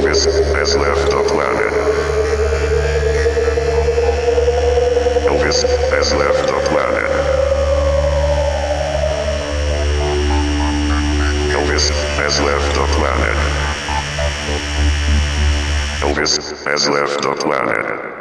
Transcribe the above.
Elvis has left the planet. Elvis has left the planet. Elvis has left the planet. Elvis has left the planet.